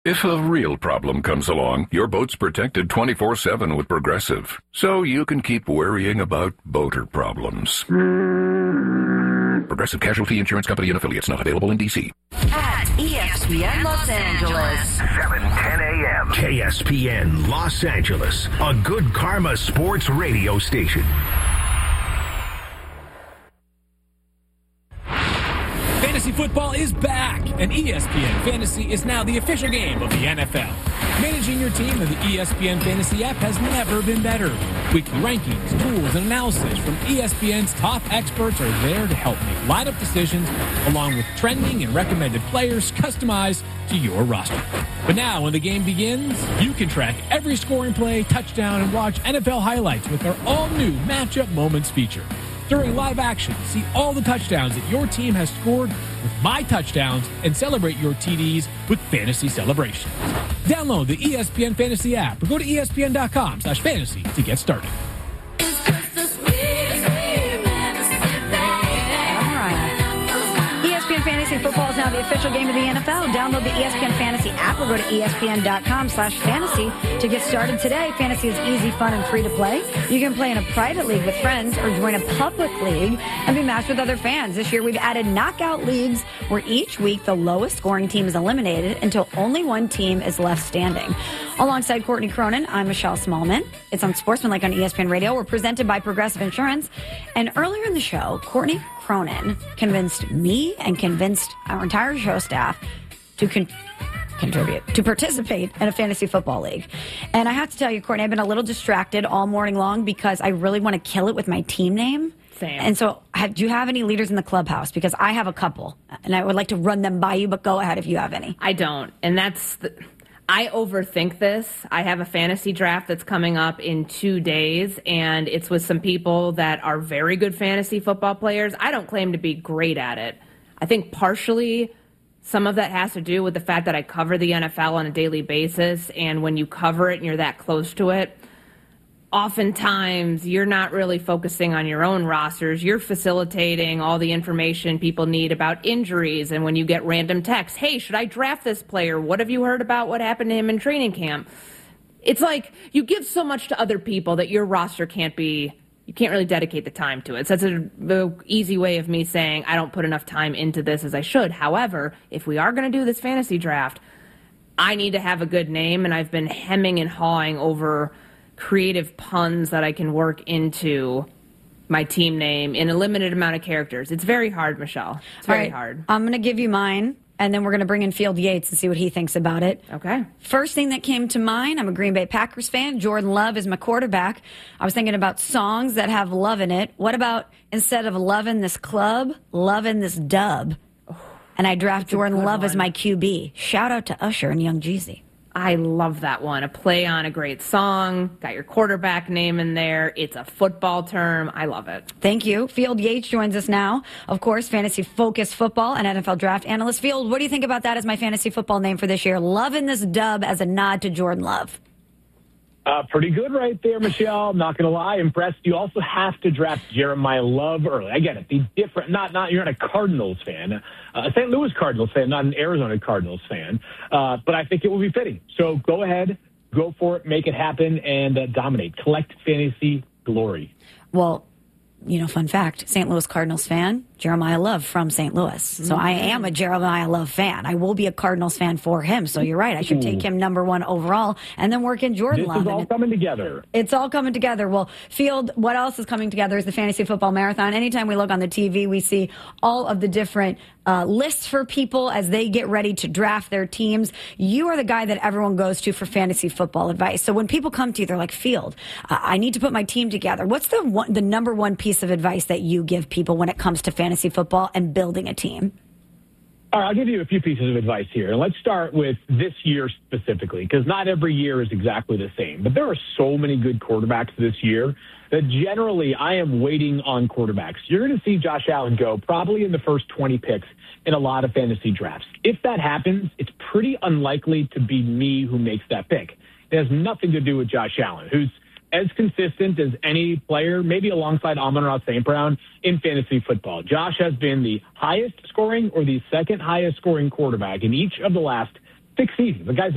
If a real problem comes along, your boat's protected 24/7 with Progressive, so you can keep worrying about boater problems. Progressive Casualty Insurance Company and Affiliates, not available in D.C. At ESPN Los Angeles. 7:10 a.m. KSPN Los Angeles, a Good Karma sports radio station. Fantasy football is back, and ESPN Fantasy is now the official game of the NFL. Managing your team with the ESPN Fantasy app has never been better. Weekly rankings, tools, and analysis from ESPN's top experts are there to help make lineup decisions, along with trending and recommended players customized to your roster. But now, when the game begins, you can track every scoring play, touchdown, and watch NFL highlights with our all-new Matchup Moments feature. During live action, see all the touchdowns that your team has scored with My Touchdowns and celebrate your TDs with Fantasy Celebrations. Download the ESPN Fantasy app or go to ESPN.com/fantasy to get started. ESPN Fantasy Football is now the official game of the NFL. Download the ESPN Fantasy app or go to ESPN.com/fantasy to get started today. Fantasy is easy, fun, and free to play. You can play in a private league with friends or join a public league and be matched with other fans. This year, we've added knockout leagues where each week the lowest scoring team is eliminated until only one team is left standing. Alongside Courtney Cronin, I'm Michelle Smallman. It's on Sportsmanlike on ESPN Radio. We're presented by Progressive Insurance. And earlier in the show, Courtney Cronin convinced me and convinced our entire show staff to to participate in a fantasy football league. And I have to tell you, Courtney, I've been a little distracted all morning long because I really want to kill it with my team name. Same. And so do you have any leaders in the clubhouse? Because I have a couple, and I would like to run them by you, but go ahead if you have any. I don't. And I overthink this. I have a fantasy draft that's coming up in 2 days, and it's with some people that are very good fantasy football players. I don't claim to be great at it. I think partially some of that has to do with the fact that I cover the NFL on a daily basis, and when you cover it and you're that close to it, oftentimes you're not really focusing on your own rosters. You're facilitating all the information people need about injuries. And when you get random texts, hey, should I draft this player? What have you heard about what happened to him in training camp? It's like you give so much to other people that your roster you can't really dedicate the time to it. So that's the easy way of me saying I don't put enough time into this as I should. However, if we are going to do this fantasy draft, I need to have a good name, and I've been hemming and hawing over creative puns that I can work into my team name in a limited amount of characters. It's very hard, Michelle. It's very hard. I'm going to give you mine, and then we're going to bring in Field Yates and see what he thinks about it. Okay. First thing that came to mind, I'm a Green Bay Packers fan. Jordan Love is my quarterback. I was thinking about songs that have love in it. What about, instead of loving this club, loving this dub? And I draft Jordan Love as my QB. Shout out to Usher and Young Jeezy. I love that one. A play on a great song. Got your quarterback name in there. It's a football term. I love it. Thank you. Field Yates joins us now. Of course, fantasy focused football and NFL draft analyst. Field, what do you think about that as my fantasy football name for this year? Loving this dub as a nod to Jordan Love. Pretty good right there, Michelle. Not going to lie, impressed. You also have to draft Jeremiah Love early. I get it. The different, not you're not a Cardinals fan, a St. Louis Cardinals fan, not an Arizona Cardinals fan. But I think it will be fitting. So go ahead, go for it, make it happen, and dominate. Collect fantasy glory. Well, fun fact, St. Louis Cardinals fan, Jeremiah Love from St. Louis. So I am a Jeremiah Love fan. I will be a Cardinals fan for him. So you're right. I should take him number one overall and then work in Jordan Love. This is all coming together. It's all coming together. Well, Field, what else is coming together is the Fantasy Football Marathon. Anytime we look on the TV, we see all of the different lists for people as they get ready to draft their teams. You are the guy that everyone goes to for fantasy football advice. So when people come to you, they're like, Field, I need to put my team together. What's the number one piece of advice that you give people when it comes to fantasy football and building a team? All right, I'll give you a few pieces of advice here. Let's start with this year specifically, because not every year is exactly the same. But there are so many good quarterbacks this year that generally I am waiting on quarterbacks. You're going to see Josh Allen go probably in the first 20 picks in a lot of fantasy drafts. If that happens, it's pretty unlikely to be me who makes that pick. It has nothing to do with Josh Allen, who's as consistent as any player, maybe alongside Amon-Ra St. Brown in fantasy football. Josh has been the highest scoring or the second highest scoring quarterback in each of the last 6 seasons. The guy's